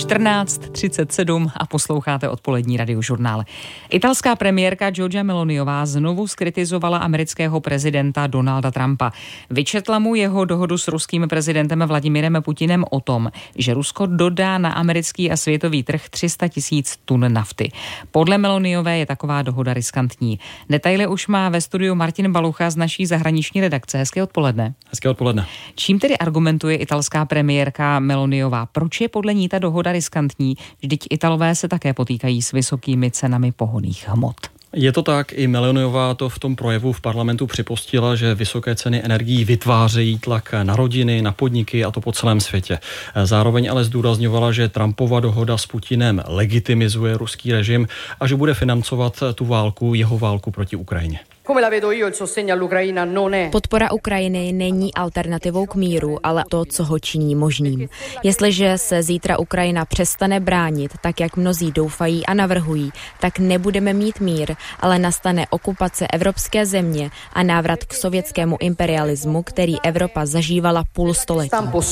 14:37 a posloucháte odpolední radiožurnál. Italská premiérka Giorgia Meloniová znovu zkritizovala amerického prezidenta Donalda Trumpa. Vyčetla mu jeho dohodu s ruským prezidentem Vladimirem Putinem o tom, že Rusko dodá na americký a světový trh 300 000 tun nafty. Podle Meloniové je taková dohoda riskantní. Detaily už má ve studiu Martin Balucha z naší zahraniční redakce. Hezké odpoledne. Hezké odpoledne. Čím tedy argumentuje italská premiérka Meloniová? Proč je podle ní ta dohoda riskantní? Vždyť Italové se také potýkají s vysokými cenami pohonných hmot. Je to tak, i Meloniová to v tom projevu v parlamentu připustila, že vysoké ceny energií vytvářejí tlak na rodiny, na podniky a to po celém světě. Zároveň ale zdůrazňovala, že Trumpova dohoda s Putinem legitimizuje ruský režim a že bude financovat tu válku, jeho válku proti Ukrajině. Podpora Ukrajiny není alternativou k míru, ale to, co ho činí možným. Jestliže se zítra Ukrajina přestane bránit, tak jak mnozí doufají a navrhují, tak nebudeme mít mír, ale nastane okupace evropské země a návrat k sovětskému imperialismu, který Evropa zažívala půl století.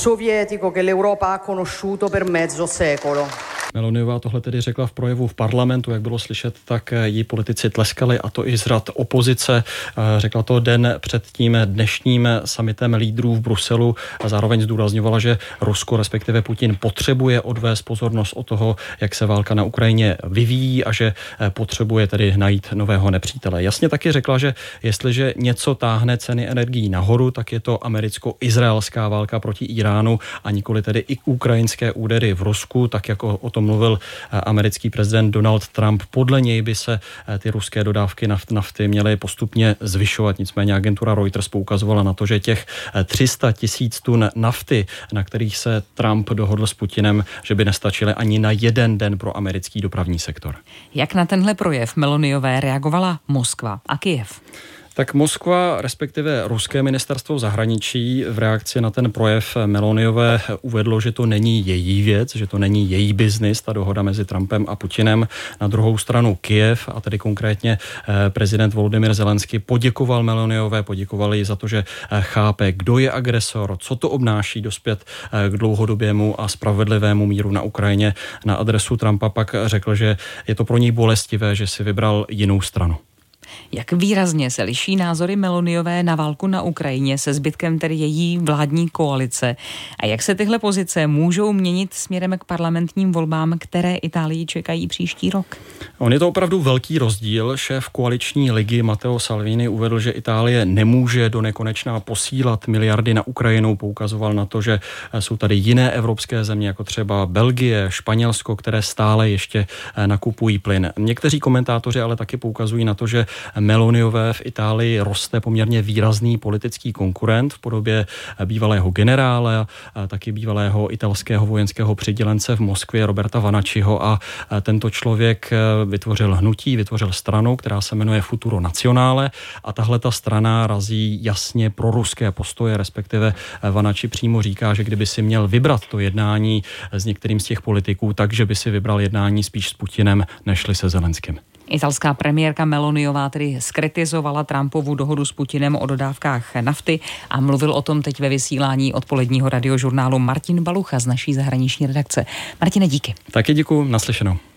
Meloniová tohle tedy řekla v projevu v parlamentu, jak bylo slyšet, tak jí politici tleskali, a to i z řad opozice. Řekla to den před tím dnešním summitem lídrů v Bruselu a zároveň zdůrazňovala, že Rusko, respektive Putin, potřebuje odvést pozornost od toho, jak se válka na Ukrajině vyvíjí a že potřebuje tedy najít nového nepřítele. Jasně taky řekla, že jestliže něco táhne ceny energií nahoru, tak je to americko-izraelská válka proti Iránu a nikoli tedy i ukrajinské údery v Rusku, tak jako o tom mluvil americký prezident Donald Trump. Podle něj by se ty ruské dodávky nafty měly postupně zvyšovat. Nicméně agentura Reuters poukazovala na to, že těch 300 000 tun nafty, na kterých se Trump dohodl s Putinem, že by nestačily ani na jeden den pro americký dopravní sektor. Jak na tenhle projev Meloniové reagovala Moskva a Kyjev? Tak Moskva, respektive ruské ministerstvo zahraničí, v reakci na ten projev Meloniové uvedlo, že to není její věc, že to není její biznis, ta dohoda mezi Trumpem a Putinem. Na druhou stranu Kyjev, a tedy konkrétně prezident Volodymyr Zelenský, poděkoval Meloniové, poděkoval jí za to, že chápe, kdo je agresor, co to obnáší dospět k dlouhodobému a spravedlivému míru na Ukrajině. Na adresu Trumpa pak řekl, že je to pro něj bolestivé, že si vybral jinou stranu. Jak výrazně se liší názory Meloniové na válku na Ukrajině se zbytkem tedy její vládní koalice a jak se tyhle pozice můžou měnit směrem k parlamentním volbám, které Itálii čekají příští rok? On je to opravdu velký rozdíl. Šéf koaliční ligy Matteo Salvini uvedl, že Itálie nemůže do nekonečna posílat miliardy na Ukrajinu. Poukazoval na to, že jsou tady jiné evropské země, jako třeba Belgie, Španělsko, které stále ještě nakupují plyn. Někteří komentátoři ale taky poukazují na to, že Meloniové v Itálii roste poměrně výrazný politický konkurent v podobě bývalého generála, taky bývalého italského vojenského přidělence v Moskvě Roberta Vanacciho, a tento člověk vytvořil hnutí, vytvořil stranu, která se jmenuje Futuro Nazionale, a tahle ta strana razí jasně pro ruské postoje, respektive Vanacci přímo říká, že kdyby si měl vybrat to jednání s některým z těch politiků, takže by si vybral jednání spíš s Putinem, nežli se Zelenským. Italská premiérka Meloniová tedy skritizovala Trumpovu dohodu s Putinem o dodávkách nafty a mluvil o tom teď ve vysílání odpoledního radiožurnálu Martin Balucha z naší zahraniční redakce. Martine, díky. Taky děkuju, naslyšenou.